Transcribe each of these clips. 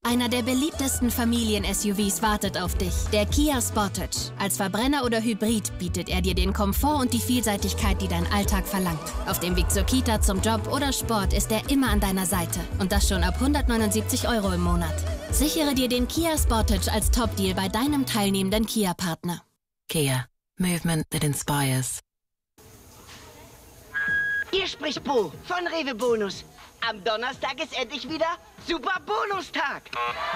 Einer der beliebtesten Familien-SUVs wartet auf dich, der Kia Sportage. Als Verbrenner oder Hybrid bietet er dir den Komfort und die Vielseitigkeit, die dein Alltag verlangt. Auf dem Weg zur Kita, zum Job oder Sport ist er immer an deiner Seite. Und das schon ab 179 € im Monat. Sichere dir den Kia Sportage als Top-Deal bei deinem teilnehmenden Kia-Partner. Kia. Movement that inspires. Hier spricht Bo von Rewe Bonus. Am Donnerstag ist endlich wieder Super Bonustag.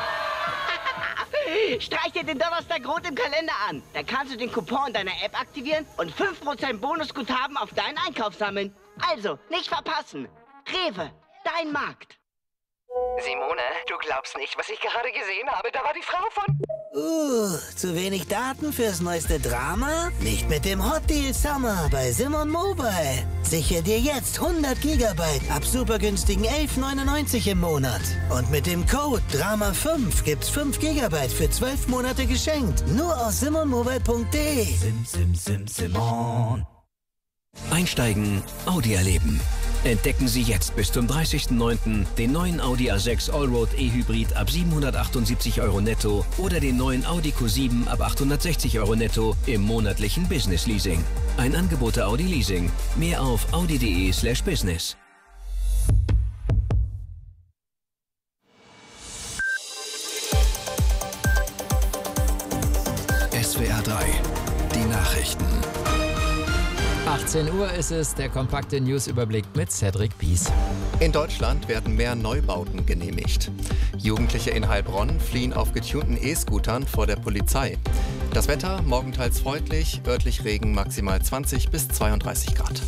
Streich dir den Donnerstag rot im Kalender an. Dann kannst du den Coupon in deiner App aktivieren und 5% Bonusguthaben auf deinen Einkauf sammeln. Also, nicht verpassen. Rewe, dein Markt. Simone, du glaubst nicht, was ich gerade gesehen habe. Da war die Frau von... Zu wenig Daten fürs neueste Drama? Nicht mit dem Hot Deal Summer bei Simon Mobile. Sichere dir jetzt 100 GB ab super günstigen 11,99 im Monat. Und mit dem Code DRAMA5 gibt's 5 GB für 12 Monate geschenkt. Nur aus simonmobile.de. Simon. Einsteigen, Audi erleben. Entdecken Sie jetzt bis zum 30.09. den neuen Audi A6 Allroad E-Hybrid ab 778 € netto oder den neuen Audi Q7 ab 860 € netto im monatlichen Business Leasing. Ein Angebot der Audi Leasing. Mehr auf audi.de/business. SWR 3, die Nachrichten. 18 Uhr ist es, der kompakte Newsüberblick mit Cedric Pies. In Deutschland werden mehr Neubauten genehmigt. Jugendliche in Heilbronn fliehen auf getunten E-Scootern vor der Polizei. Das Wetter morgen teils freundlich, örtlich Regen, maximal 20 bis 32 Grad.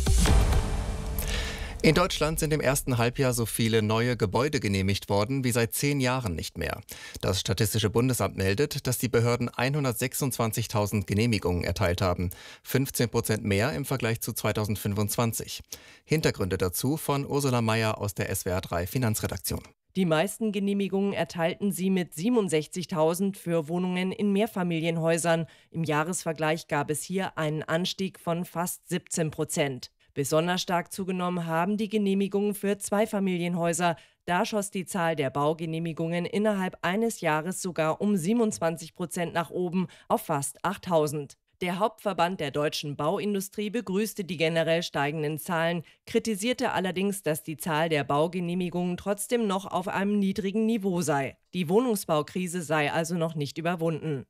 In Deutschland sind im ersten Halbjahr so viele neue Gebäude genehmigt worden wie seit 10 Jahren nicht mehr. Das Statistische Bundesamt meldet, dass die Behörden 126.000 Genehmigungen erteilt haben, 15% mehr im Vergleich zu 2025. Hintergründe dazu von Ursula Mayer aus der SWR 3 Finanzredaktion. Die meisten Genehmigungen erteilten sie mit 67.000 für Wohnungen in Mehrfamilienhäusern. Im Jahresvergleich gab es hier einen Anstieg von fast 17%. Besonders stark zugenommen haben die Genehmigungen für Zweifamilienhäuser. Da schoss die Zahl der Baugenehmigungen innerhalb eines Jahres sogar um 27% nach oben auf fast 8.000. Der Hauptverband der deutschen Bauindustrie begrüßte die generell steigenden Zahlen, kritisierte allerdings, dass die Zahl der Baugenehmigungen trotzdem noch auf einem niedrigen Niveau sei. Die Wohnungsbaukrise sei also noch nicht überwunden.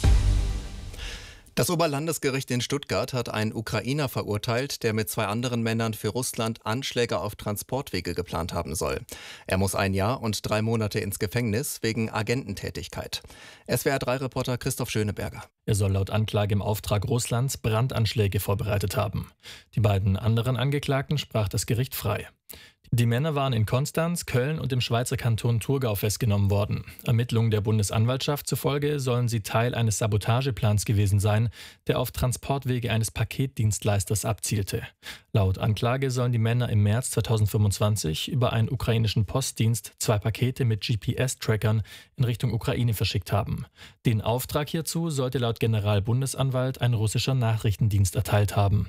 Das Oberlandesgericht in Stuttgart hat einen Ukrainer verurteilt, der mit 2 anderen Männern für Russland Anschläge auf Transportwege geplant haben soll. Er muss 1 Jahr und 3 Monate ins Gefängnis wegen Agententätigkeit. SWR3-Reporter Christoph Schöneberger. Er soll laut Anklage im Auftrag Russlands Brandanschläge vorbereitet haben. Die beiden anderen Angeklagten sprach das Gericht frei. Die Männer waren in Konstanz, Köln und im Schweizer Kanton Thurgau festgenommen worden. Ermittlungen der Bundesanwaltschaft zufolge sollen sie Teil eines Sabotageplans gewesen sein, der auf Transportwege eines Paketdienstleisters abzielte. Laut Anklage sollen die Männer im März 2025 über einen ukrainischen Postdienst 2 Pakete mit GPS-Trackern in Richtung Ukraine verschickt haben. Den Auftrag hierzu sollte laut Generalbundesanwalt ein russischer Nachrichtendienst erteilt haben.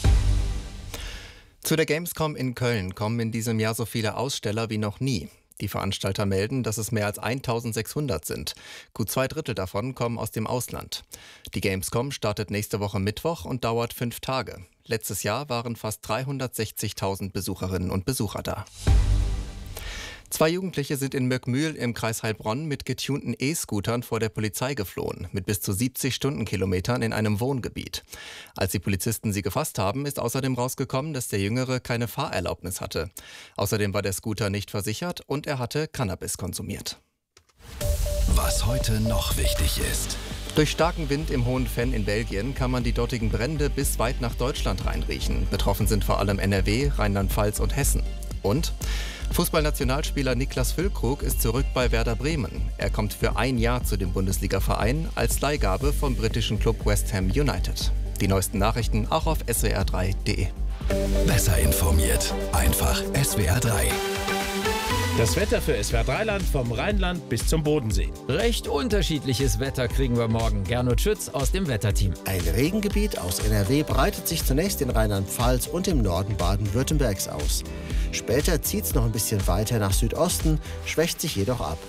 Zu der Gamescom in Köln kommen in diesem Jahr so viele Aussteller wie noch nie. Die Veranstalter melden, dass es mehr als 1600 sind. Gut 2/3 davon kommen aus dem Ausland. Die Gamescom startet nächste Woche Mittwoch und dauert 5 Tage. Letztes Jahr waren fast 360.000 Besucherinnen und Besucher da. 2 Jugendliche sind in Möckmühl im Kreis Heilbronn mit getunten E-Scootern vor der Polizei geflohen, mit bis zu 70 Stundenkilometern in einem Wohngebiet. Als die Polizisten sie gefasst haben, ist außerdem rausgekommen, dass der Jüngere keine Fahrerlaubnis hatte. Außerdem war der Scooter nicht versichert und er hatte Cannabis konsumiert. Was heute noch wichtig ist. Durch starken Wind im Hohen Venn in Belgien kann man die dortigen Brände bis weit nach Deutschland reinriechen. Betroffen sind vor allem NRW, Rheinland-Pfalz und Hessen. Und Fußballnationalspieler Niklas Füllkrug ist zurück bei Werder Bremen. Er kommt für 1 Jahr zu dem Bundesliga-Verein als Leihgabe vom britischen Club West Ham United. Die neuesten Nachrichten auch auf swr3.de. Besser informiert. Einfach SWR 3. Das Wetter für SWR3-Land vom Rheinland bis zum Bodensee. Recht unterschiedliches Wetter kriegen wir morgen. Gernot Schütz aus dem Wetterteam. Ein Regengebiet aus NRW breitet sich zunächst in Rheinland-Pfalz und im Norden Baden-Württembergs aus. Später zieht es noch ein bisschen weiter nach Südosten, schwächt sich jedoch ab.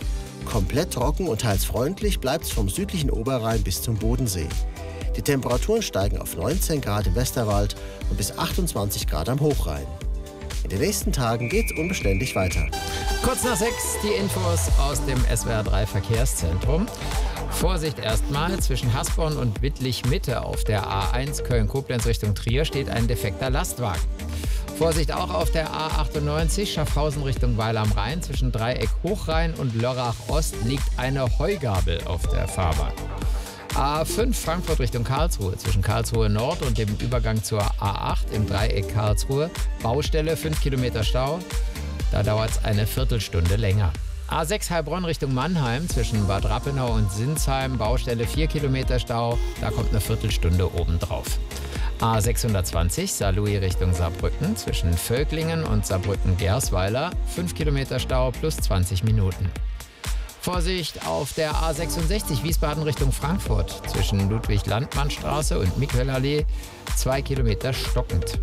Komplett trocken und teils freundlich bleibt es vom südlichen Oberrhein bis zum Bodensee. Die Temperaturen steigen auf 19 Grad im Westerwald und bis 28 Grad am Hochrhein. In den nächsten Tagen geht's unbeständig weiter. Kurz nach 6 die Infos aus dem SWR3 Verkehrszentrum. Vorsicht erstmal, zwischen Hasborn und Wittlich-Mitte auf der A1 Köln-Koblenz Richtung Trier steht ein defekter Lastwagen. Vorsicht auch auf der A98 Schaffhausen Richtung Weil am Rhein. Zwischen Dreieck Hochrhein und Lörrach Ost liegt eine Heugabel auf der Fahrbahn. A5 Frankfurt Richtung Karlsruhe. Zwischen Karlsruhe Nord und dem Übergang zur A8 im Dreieck Karlsruhe. Baustelle, 5 Kilometer Stau. Da dauert es eine Viertelstunde länger. A6 Heilbronn Richtung Mannheim. Zwischen Bad Rappenau und Sinsheim. Baustelle, 4 Kilometer Stau. Da kommt eine Viertelstunde obendrauf. A620 Saarlouis Richtung Saarbrücken. Zwischen Völklingen und Saarbrücken-Gersweiler. 5 Kilometer Stau plus 20 Minuten. Vorsicht auf der A66 Wiesbaden Richtung Frankfurt. Zwischen Ludwig-Landmann-Straße und Miquelallee 2 Kilometer stockend.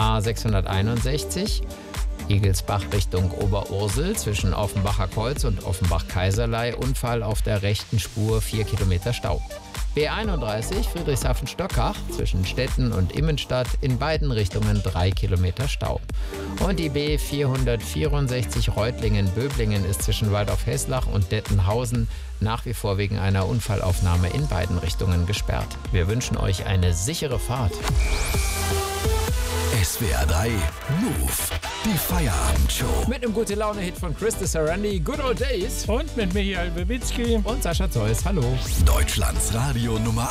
A661 Igelsbach Richtung Oberursel. Zwischen Offenbacher Kreuz und Offenbach-Kaiserlei. Unfall auf der rechten Spur, 4 Kilometer Stau. B31 Friedrichshafen-Stockach zwischen Stetten und Immenstadt in beiden Richtungen 3 Kilometer Stau. Und die B464 Reutlingen-Böblingen ist zwischen Waldorf-Heslach und Dettenhausen nach wie vor wegen einer Unfallaufnahme in beiden Richtungen gesperrt. Wir wünschen euch eine sichere Fahrt. SWR3 Move, die Feierabendshow. Mit einem Gute-Laune-Hit von Krista Sarandi, Good Old Days. Und mit Michael Babitzky und Sascha Zeus. Hallo. Deutschlands Radio Nummer